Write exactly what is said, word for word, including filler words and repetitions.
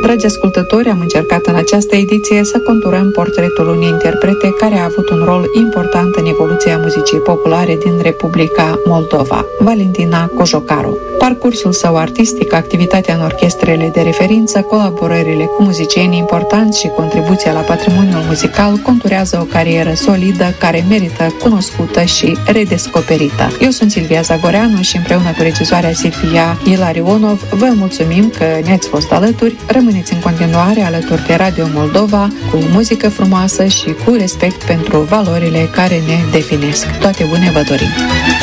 Dragi ascultători, am încercat în această ediție să conturăm portretul unei interprete care a avut un rol important în evoluția muzicii populare din Republica Moldova, Valentina Cojocaru. Parcursul său artistic, activitatea în orchestrele de referință, colaborările cu muzicieni importanți și contribuția la patrimoniul muzical conturează o carieră solidă care merită cunoscută și redescoperită. Eu sunt Silvia Zagoreanu și împreună cu regizoarea Silvia Ilarionov vă mulțumim că ne-ați fost alături. Rămâneți în continuare alături de Radio Moldova cu muzică frumoasă și cu respect pentru valorile care ne definesc. Toate bune vă dorim!